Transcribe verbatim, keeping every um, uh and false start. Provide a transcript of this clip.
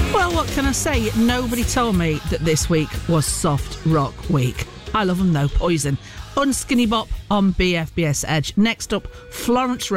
Well, what can I say? Nobody told me that this week was Soft Rock Week. I love them though, Poison. Unskinny Bop on B F B S Edge. Next up, Florence